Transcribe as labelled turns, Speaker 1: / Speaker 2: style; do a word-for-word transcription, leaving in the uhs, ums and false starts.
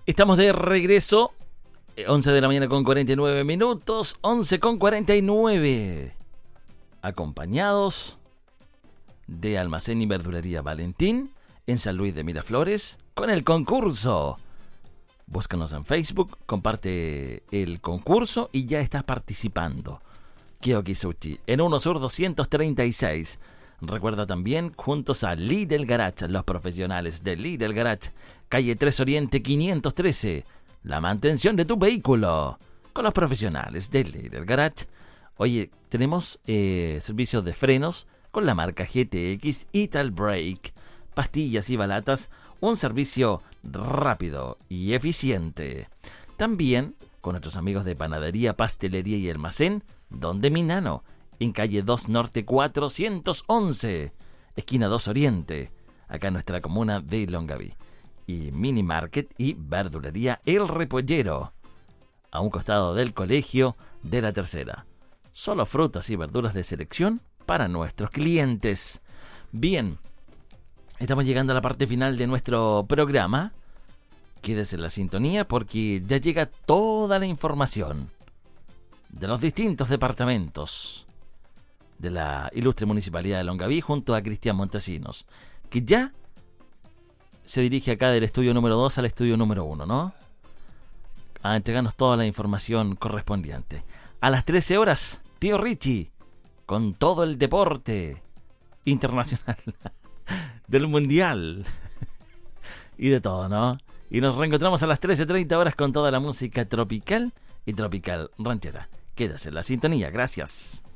Speaker 1: Estamos de regreso, once de la mañana con cuarenta y nueve minutos, once con cuarenta y nueve, acompañados de Almacén y Verdulería Valentín en San Luis de Miraflores con el concurso. Búscanos en Facebook, comparte el concurso y ya estás participando. Kiyoki Sushi, en Uno Sur doscientos treinta y seis. Recuerda también, juntos a Lidl Garage, los profesionales de Lidl Garage, calle tres Oriente quinientos trece, la mantención de tu vehículo, con los profesionales de Lidl Garage. Oye, tenemos eh, servicios de frenos con la marca G T X, Ital Brake, pastillas y balatas, un servicio rápido y eficiente. También con nuestros amigos de Panadería, Pastelería y Almacén, Donde Minano, en calle dos Norte cuatrocientos once, esquina dos Oriente, acá en nuestra comuna de Longaví. Y Mini Market y Verdulería El Repollero, a un costado del Colegio de la Tercera. Solo frutas y verduras de selección para nuestros clientes. Bien, estamos llegando a la parte final de nuestro programa. Quédese en la sintonía porque ya llega toda la información de los distintos departamentos de la ilustre Municipalidad de Longaví junto a Cristian Montesinos, que ya se dirige acá del estudio número dos al estudio número uno, ¿no? A entregarnos toda la información correspondiente. A las trece horas, Tío Richie, con todo el deporte internacional del Mundial y de todo, ¿no? Y nos reencontramos a las trece treinta horas con toda la música tropical y tropical ranchera. Quédase en la sintonía, gracias.